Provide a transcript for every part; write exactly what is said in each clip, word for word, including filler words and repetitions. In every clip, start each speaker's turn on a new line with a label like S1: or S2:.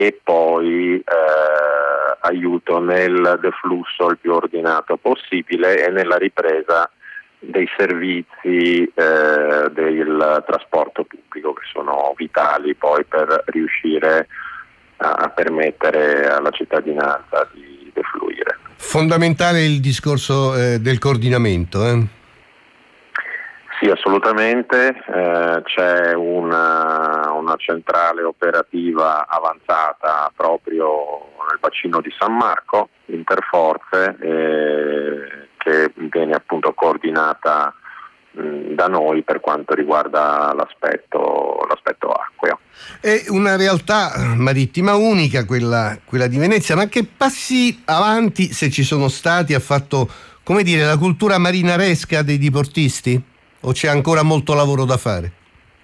S1: e poi eh, aiuto nel deflusso il più ordinato possibile e nella ripresa dei servizi eh, del trasporto pubblico, che sono vitali poi per riuscire a permettere alla cittadinanza di defluire.
S2: Fondamentale il discorso eh, del coordinamento. Eh?
S1: Sì, assolutamente. Eh, c'è una, una centrale operativa avanzata proprio nel bacino di San Marco, Interforze, eh, che viene appunto coordinata mh, da noi per quanto riguarda l'aspetto, l'aspetto acqueo.
S2: È una realtà marittima unica quella, quella di Venezia, ma che passi avanti, se ci sono stati, ha fatto, come dire, la cultura marinaresca dei diportisti? O c'è ancora molto lavoro da fare?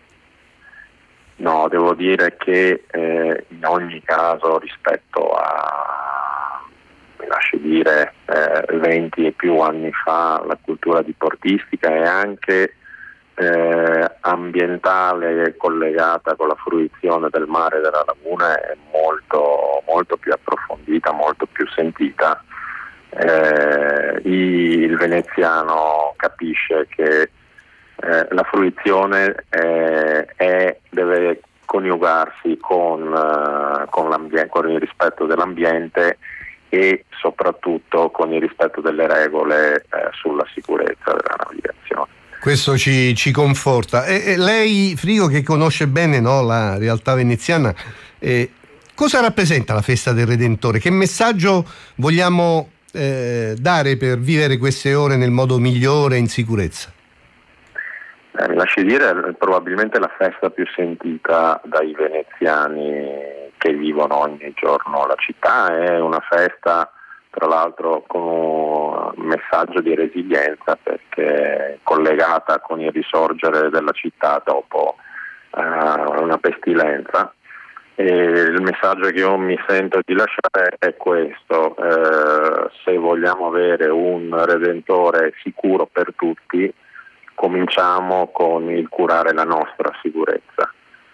S1: No, devo dire che eh, in ogni caso rispetto a, mi lasci dire, eh, venti e più anni fa, la cultura diportistica è anche eh, ambientale, collegata con la fruizione del mare e della laguna, è molto, molto più approfondita, molto più sentita. Eh, il veneziano capisce che Eh, la fruizione eh, è, deve coniugarsi con, eh, con, l'ambiente, con il rispetto dell'ambiente e soprattutto con il rispetto delle regole eh, sulla sicurezza della navigazione.
S2: Questo ci, ci conforta. E, e lei, Frigo, che conosce bene, no, la realtà veneziana, eh, cosa rappresenta la festa del Redentore? Che messaggio vogliamo eh, dare per vivere queste ore nel modo migliore e in sicurezza?
S1: Eh, mi lasci dire, è probabilmente la festa più sentita dai veneziani che vivono ogni giorno la città. È una festa, tra l'altro, con un messaggio di resilienza, perché è collegata con il risorgere della città dopo uh, una pestilenza. E il messaggio che io mi sento di lasciare è questo: eh, se vogliamo avere un Redentore sicuro per tutti, cominciamo con il curare la nostra sicurezza.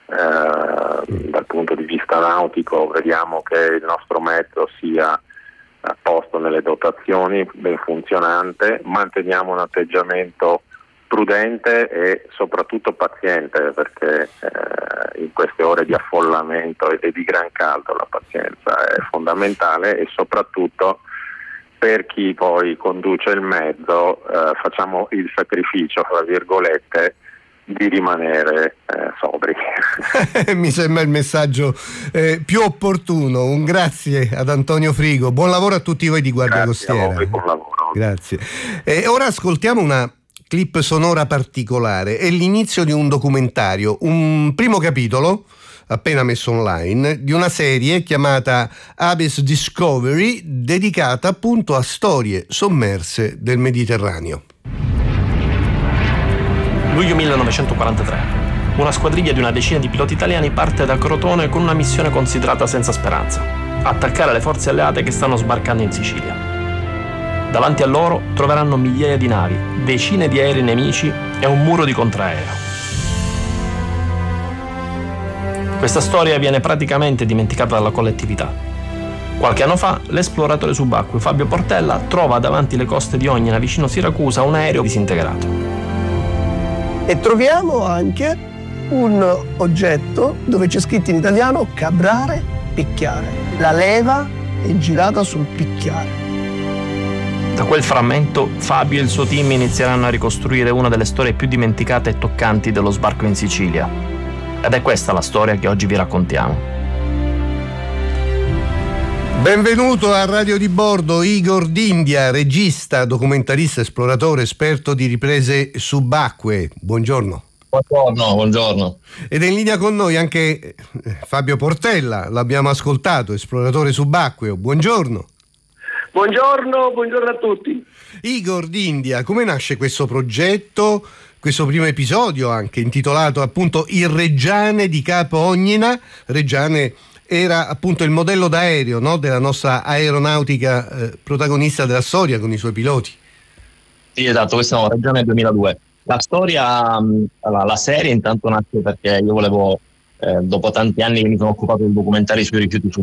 S1: Eh, dal punto di vista nautico vediamo che il nostro mezzo sia a posto nelle dotazioni, ben funzionante, manteniamo un atteggiamento prudente e soprattutto paziente, perché eh, in queste ore di affollamento e di gran caldo la pazienza è fondamentale, e soprattutto per chi poi conduce il mezzo eh, facciamo il sacrificio, tra virgolette, di rimanere eh, sobri.
S2: Mi sembra il messaggio eh, più opportuno. Un grazie ad Antonio Frigo, buon lavoro a tutti voi di Guardia
S1: Grazie
S2: Costiera.
S1: a voi, buon lavoro.
S2: Grazie. E ora ascoltiamo una clip sonora particolare, è l'inizio di un documentario, un primo capitolo appena messo online, di una serie chiamata Abyss Discovery, dedicata appunto a storie sommerse del Mediterraneo.
S3: Luglio millenovecentoquarantatré. Una squadriglia di una decina di piloti italiani parte da Crotone con una missione considerata senza speranza: attaccare le forze alleate che stanno sbarcando in Sicilia. Davanti a loro troveranno migliaia di navi, decine di aerei nemici e un muro di contraereo. Questa storia viene praticamente dimenticata dalla collettività. Qualche anno fa, l'esploratore subacqueo Fabio Portella trova davanti le coste di Ognina, vicino Siracusa, un aereo disintegrato.
S4: E troviamo anche un oggetto dove c'è scritto in italiano cabrare, picchiare. La leva è girata sul picchiare.
S3: Da quel frammento, Fabio e il suo team inizieranno a ricostruire una delle storie più dimenticate e toccanti dello sbarco in Sicilia. Ed è questa la storia che oggi vi raccontiamo.
S2: Benvenuto a Radio di Bordo Igor D'India, regista, documentarista, esploratore, esperto di riprese subacquee. Buongiorno.
S5: Buongiorno, buongiorno.
S2: Ed è in linea con noi anche Fabio Portella, l'abbiamo ascoltato, esploratore subacqueo. Buongiorno.
S6: Buongiorno, buongiorno a tutti.
S2: Igor D'India, come nasce questo progetto? Questo primo episodio, anche intitolato appunto Il Reggiane di Capo Ognina. Reggiane era appunto il modello d'aereo, no, della nostra aeronautica, eh, protagonista della storia con i suoi piloti.
S5: Sì, esatto, questo è un Reggiane duemiladue. La storia, la, la serie intanto nasce perché io volevo eh, dopo tanti anni che mi sono occupato di documentari sui rifiuti su